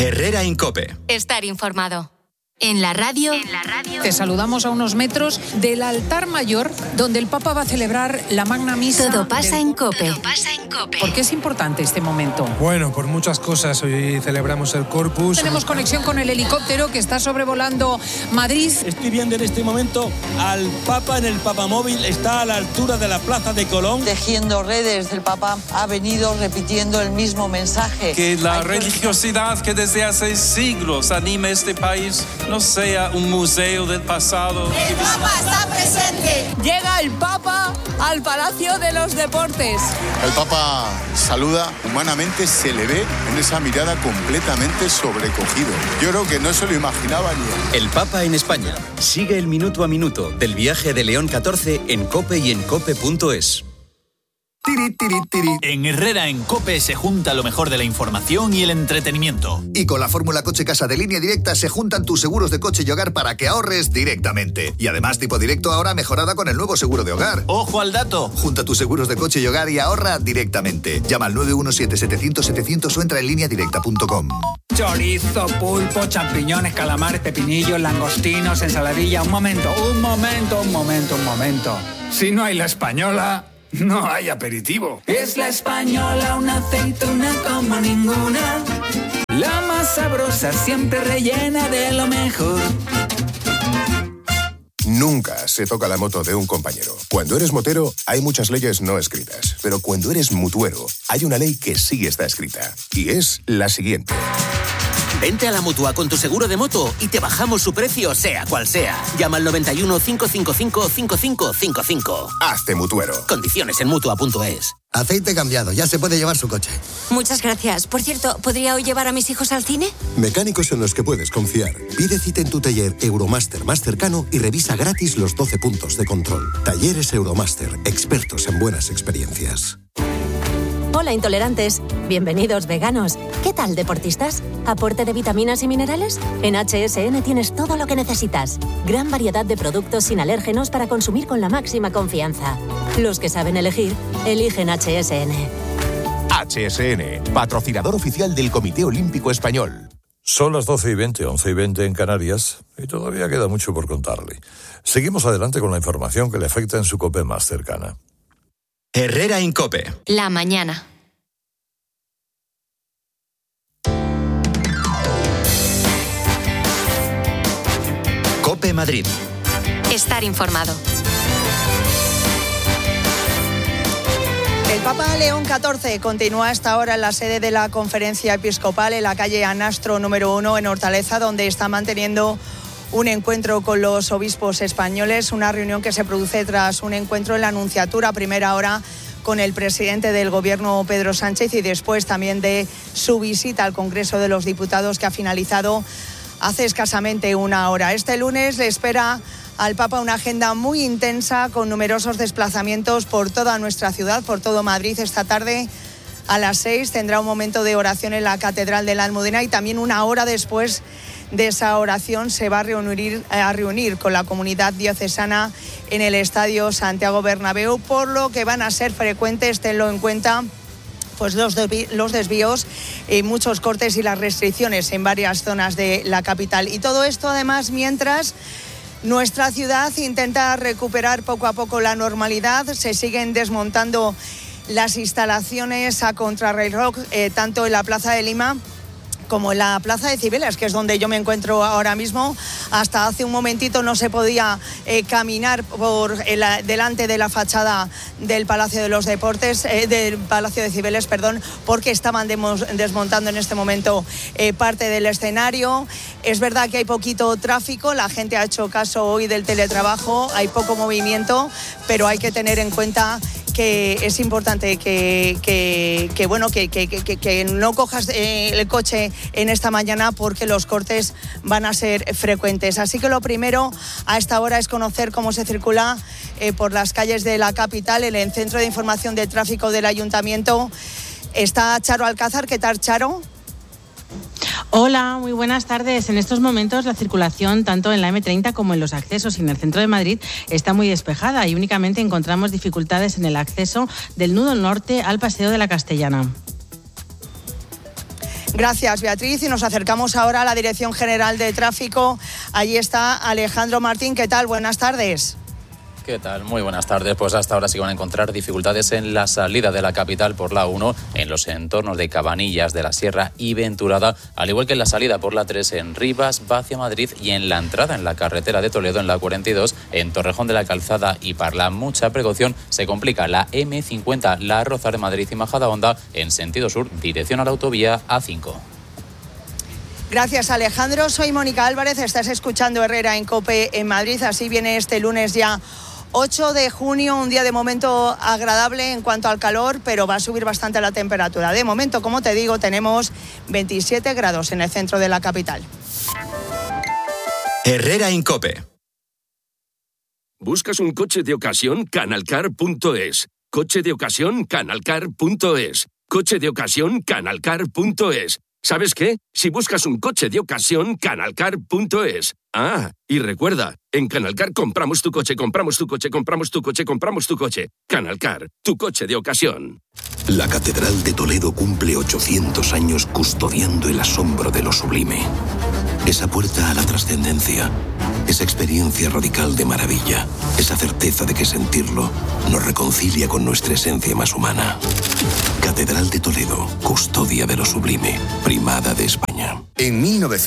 Herrera en COPE. Estar informado. En la radio. Te saludamos a unos metros del altar mayor, donde el Papa va a celebrar la Magna Misa. Todo pasa en COPE. ¿Por qué es importante este momento? Bueno, por muchas cosas. Hoy celebramos el Corpus. Tenemos conexión con el helicóptero que está sobrevolando Madrid. Estoy viendo en este momento al Papa en el Papamóvil. Está a la altura de la Plaza de Colón. Tejiendo redes, el Papa ha venido repitiendo el mismo mensaje. Que la religiosidad que desde hace siglos anima este país no sea un museo del pasado. El Papa está presente. Llega el Papa al Palacio de los Deportes. El Papa saluda, humanamente se le ve en esa mirada completamente sobrecogido. Yo creo que no se lo imaginaba ni él. El Papa en España. Sigue el minuto a minuto del viaje de León XIV en COPE y en COPE.es. En Herrera en COPE se junta lo mejor de la información y el entretenimiento. Y con la fórmula Coche Casa de Línea Directa se juntan tus seguros de coche y hogar para que ahorres directamente. Y además tipo directo ahora mejorada con el nuevo seguro de hogar. ¡Ojo al dato! Junta tus seguros de coche y hogar y ahorra directamente. Llama al 917-700-700 o entra en lineadirecta.com. Chorizo, pulpo, champiñones, calamares, pepinillos, langostinos, ensaladilla. Un momento. Si no hay la española, no hay aperitivo. Es la española, una aceituna como ninguna. La más sabrosa, siempre rellena de lo mejor. Nunca se toca la moto de un compañero. Cuando eres motero, hay muchas leyes no escritas. Pero cuando eres mutuero, hay una ley que sí está escrita. Y es la siguiente. Vente a la Mutua con tu seguro de moto y te bajamos su precio, sea cual sea. Llama al 91 555 5555. Hazte mutuero. Condiciones en Mutua.es. Aceite cambiado, ya se puede llevar su coche. Muchas gracias. Por cierto, ¿podría hoy llevar a mis hijos al cine? Mecánicos en los que puedes confiar. Pide cita en tu taller Euromaster más cercano y revisa gratis los 12 puntos de control. Talleres Euromaster, expertos en buenas experiencias. Hola intolerantes, bienvenidos veganos. ¿Qué tal deportistas? ¿Aporte de vitaminas y minerales? En HSN tienes todo lo que necesitas. Gran variedad de productos sin alérgenos para consumir con la máxima confianza. Los que saben elegir, eligen HSN. HSN, patrocinador oficial del Comité Olímpico Español. Son las 12:20, 11:20 en Canarias, y todavía queda mucho por contarle. Seguimos adelante con la información que le afecta en su COPE más cercana. Herrera en COPE. La mañana. COPE Madrid. Estar informado. El Papa León XIV continúa hasta ahora en la sede de la Conferencia Episcopal en la calle Anastro número 1 en Hortaleza, donde está manteniendo un encuentro con los obispos españoles, una reunión que se produce tras un encuentro en la Nunciatura a primera hora con el presidente del Gobierno, Pedro Sánchez, y después también de su visita al Congreso de los Diputados, que ha finalizado hace escasamente una hora. Este lunes le espera al Papa una agenda muy intensa con numerosos desplazamientos por toda nuestra ciudad, por todo Madrid. Esta tarde a las 6 tendrá un momento de oración en la Catedral de la Almudena y también una hora después de esa oración se va a reunir con la comunidad diocesana en el Estadio Santiago Bernabéu, por lo que van a ser frecuentes, tenlo en cuenta, pues los desvíos, muchos cortes y las restricciones en varias zonas de la capital. Y todo esto además mientras nuestra ciudad intenta recuperar poco a poco la normalidad. Se siguen desmontando las instalaciones a contrarreloj, tanto en la Plaza de Lima como en la Plaza de Cibeles, que es donde yo me encuentro ahora mismo. Hasta hace un momentito no se podía caminar por delante de la fachada del Palacio de los Deportes, del Palacio de Cibeles, porque estaban desmontando en este momento parte del escenario. Es verdad que hay poquito tráfico, la gente ha hecho caso hoy del teletrabajo, hay poco movimiento, pero hay que tener en cuenta que es importante que no cojas el coche en esta mañana, porque los cortes van a ser frecuentes. Así que lo primero a esta hora es conocer cómo se circula por las calles de la capital. En el Centro de Información de Tráfico del Ayuntamiento está Charo Alcázar. ¿Qué tal, Charo? Hola, muy buenas tardes. En estos momentos la circulación tanto en la M30 como en los accesos y en el centro de Madrid está muy despejada y únicamente encontramos dificultades en el acceso del nudo norte al Paseo de la Castellana. Gracias, Beatriz. Y nos acercamos ahora a la Dirección General de Tráfico. Allí está Alejandro Martín. ¿Qué tal? Buenas tardes. ¿Qué tal? Muy buenas tardes. Pues hasta ahora sí van a encontrar dificultades en la salida de la capital por la 1, en los entornos de Cabanillas de la Sierra y Venturada, al igual que en la salida por la 3 en Rivas, va hacia Madrid, y en la entrada en la carretera de Toledo en la 42, en Torrejón de la Calzada y Parla. Mucha precaución, se complica la M50, la Rozas de Madrid y Majadahonda, en sentido sur, dirección a la autovía A5. Gracias, Alejandro. Soy Mónica Álvarez, estás escuchando Herrera en COPE en Madrid. Así viene este lunes ya 8 de junio, un día de momento agradable en cuanto al calor, pero va a subir bastante la temperatura. De momento, como te digo, tenemos 27 grados en el centro de la capital. Herrera en COPE. ¿Buscas un coche de ocasión? Canalcar.es. Coche de ocasión, Canalcar.es. Coche de ocasión, Canalcar.es. ¿Sabes qué? Si buscas un coche de ocasión, Canalcar.es. Ah, y recuerda, en Canalcar compramos tu coche, compramos tu coche, compramos tu coche, compramos tu coche. Canalcar, tu coche de ocasión. La Catedral de Toledo cumple 800 años custodiando el asombro de lo sublime. Esa puerta a la trascendencia, esa experiencia radical de maravilla, esa certeza de que sentirlo nos reconcilia con nuestra esencia más humana. Catedral de Toledo, custodia de lo sublime, primada de España. En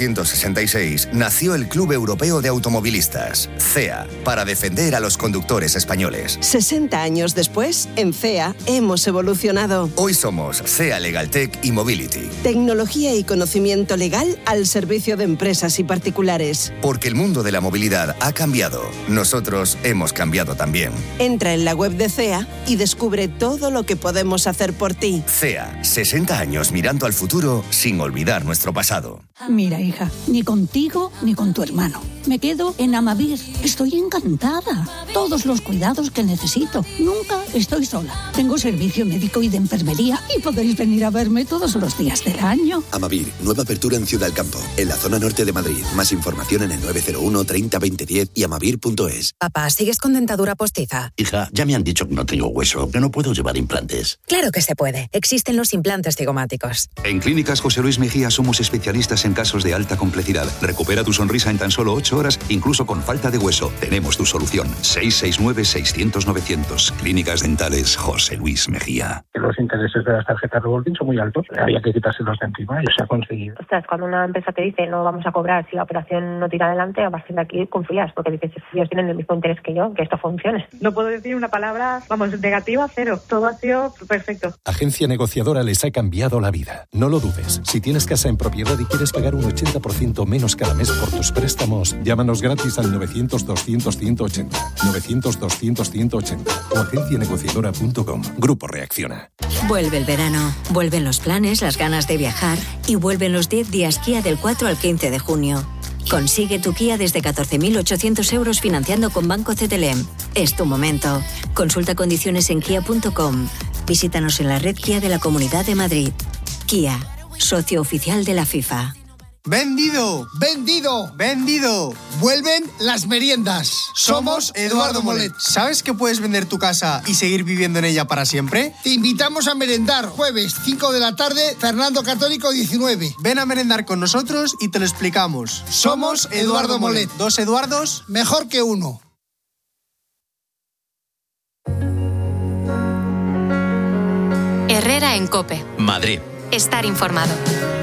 1966 nació el Club Europeo de Automovilistas, CEA, para defender a los conductores españoles. 60 años después, en CEA hemos evolucionado. Hoy somos CEA Legaltech y Mobility. Tecnología y conocimiento legal al servicio de empresas y particulares. Porque el mundo de la movilidad ha cambiado. Nosotros hemos cambiado también. Entra en la web de CEA y descubre todo lo que podemos hacer por ti. CEA, 60 años mirando al futuro sin olvidar nuestro pasado. Mira, hija, ni contigo ni con tu hermano. Me quedo en Amavir. Estoy encantada. Todos los cuidados que necesito. Nunca estoy sola. Tengo servicio médico y de enfermería y podéis venir a verme todos los días del año. Amavir, nueva apertura en Ciudad del Campo, en la zona norte de Madrid. Más información en el 901 30 20 10 y amavir.es. Papá, ¿sigues con dentadura postiza? Hija, ya me han dicho que no tengo hueso, que no puedo llevar implantes. Claro que se puede. Existen los implantes cigomáticos. En Clínicas José Luis Mejía somos especialistas en casos de alta complejidad. Recupera tu sonrisa en tan solo 8 horas, incluso con falta de hueso. Tenemos tu solución. 669-600-900. Clínicas Dentales José Luis Mejía. Los intereses de las tarjetas revolving son muy altos. Había que quitárselos de encima y se ha conseguido. Ostras, cuando una empresa te dice no vamos a cobrar si la operación no tira adelante, a partir de aquí confías, porque dices, ellos tienen el mismo interés que yo, que esto funcione. No puedo decir una palabra, negativa, cero. Todo ha sido perfecto. Agencia Negociadora les ha cambiado la vida. No lo dudes. Si tienes casa en propiedad y quieres pagar un 80% menos cada mes por tus préstamos, llámanos gratis al 900-200-180. 900-200-180 o agencianegociadora.com. Grupo Reacciona. Vuelve el verano, vuelven los planes, las ganas de viajar y vuelven los 10 días Kia del 4 al 15 de junio. Consigue tu Kia desde 14.800 euros financiando con Banco CTLM. Es tu momento. Consulta condiciones en kia.com. Visítanos en la red Kia de la Comunidad de Madrid. Kia, socio oficial de la FIFA. ¡Vendido! ¡Vendido! ¡Vendido! Vuelven las meriendas. Somos Eduardo Molet. ¿Sabes que puedes vender tu casa y seguir viviendo en ella para siempre? Te invitamos a merendar jueves 5 de la tarde, Fernando Católico 19. Ven a merendar con nosotros y te lo explicamos. Somos Eduardo Molet. 2 Eduardos, mejor que uno. Herrera en COPE. Madrid. Estar informado.